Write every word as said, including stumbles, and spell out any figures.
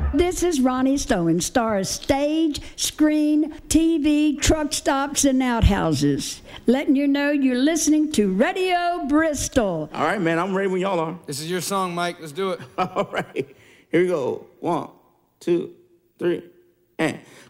This is Ronnie Stone, star of stage, screen, T V, truck stops, and outhouses. Letting you know you're listening to Radio Bristol. All right, man, I'm ready when y'all are. This is your song, Mike. Let's do it. All right, here we go. One, two, three, and...